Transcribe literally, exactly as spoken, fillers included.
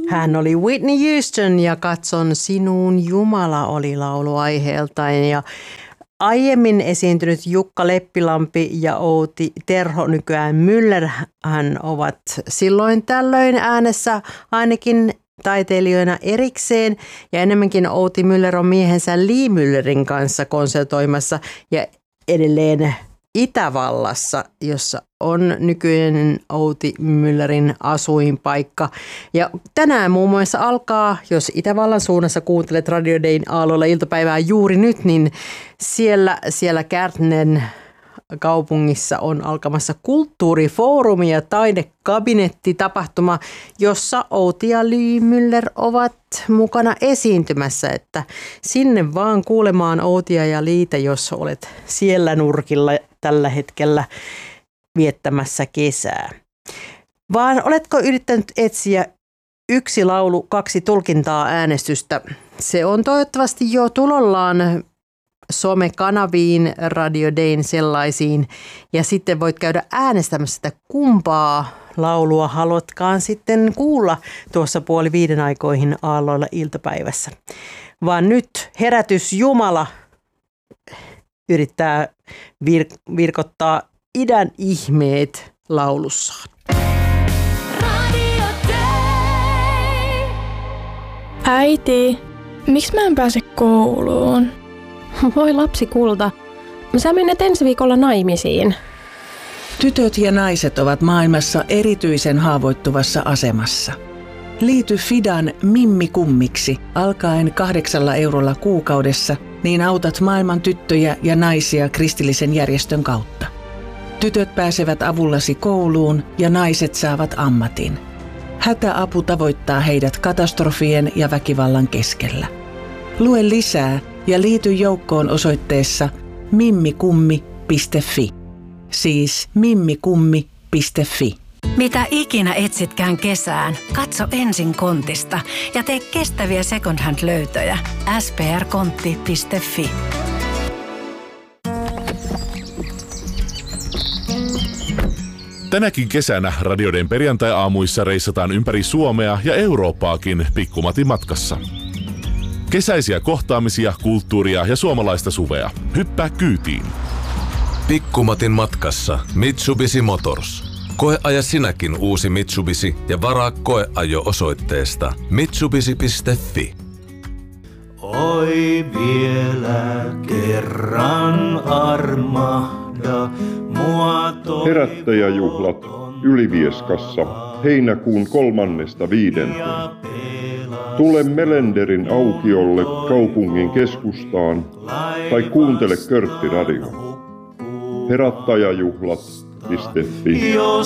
Hän oli Whitney Houston ja Katson sinuun Jumala oli laulu aiheeltaan. Ja aiemmin esiintynyt Jukka Leppilampi ja Outi Terho, nykyään Müller, hän ovat silloin tällöin äänessä ainakin taiteilijoina erikseen. Ja enemmänkin Outi Müller on miehensä Lee Müllerin kanssa konsertoimassa ja edelleen Itävallassa, jossa on nykyinen Outi Müllerin asuinpaikka. Ja tänään muun muassa alkaa, jos Itävallan suunnassa kuuntelet Radio Dayn aalloilla iltapäivää juuri nyt, niin siellä, siellä Kärtnen kaupungissa on alkamassa kulttuurifoorumi ja taidekabinettitapahtuma, jossa Outi ja Lee Müller ovat mukana esiintymässä, että sinne vaan kuulemaan Outia ja Leetä, jos olet siellä nurkilla tällä hetkellä viettämässä kesää. Vaan oletko yrittänyt etsiä yksi laulu, kaksi tulkintaa äänestystä? Se on toivottavasti jo tulollaan somekanaviin, Radio Dayn sellaisiin, ja sitten voit käydä äänestämässä sitä, kumpaa laulua haluatkaan sitten kuulla tuossa puoli viiden aikoihin aalloilla iltapäivässä. Vaan nyt Herätys Jumala yrittää vir- virkottaa idän ihmeet laulussaan. Äiti, miksi mä en pääse kouluun? Voi lapsi kulta, sä menet ensi viikolla naimisiin. Tytöt ja naiset ovat maailmassa erityisen haavoittuvassa asemassa. Liity Fidan Mimmi Kummiksi alkaen kahdeksalla eurolla kuukaudessa, niin autat maailman tyttöjä ja naisia kristillisen järjestön kautta. Tytöt pääsevät avullasi kouluun ja naiset saavat ammatin. Hätäapu tavoittaa heidät katastrofien ja väkivallan keskellä. Lue lisää ja liity joukkoon osoitteessa mimmikummi piste fi. Siis mimmikummi piste fi. Mitä ikinä etsitkään kesään, katso ensin Kontista ja tee kestäviä second hand löytöjä. s p r kontti piste fi. Tänäkin kesänä Radio Dayn perjantai-aamuissa reissataan ympäri Suomea ja Eurooppaakin Pikkumatin matkassa. Kesäisiä kohtaamisia, kulttuuria ja suomalaista suvea. Hyppää kyytiin. Pikkumatin matkassa Mitsubishi Motors. Koeaja sinäkin uusi Mitsubishi ja varaa koeajo osoitteesta mitsubishi piste fi. Oi vielä kerran armahda mua toi. Herättäjäjuhlat Ylivieskassa heinäkuun kolmannesta viidenteen. Tule Melenderin aukiolle kaupungin keskustaan tai kuuntele Körtti Radio. Herättäjäjuhlat piste fi.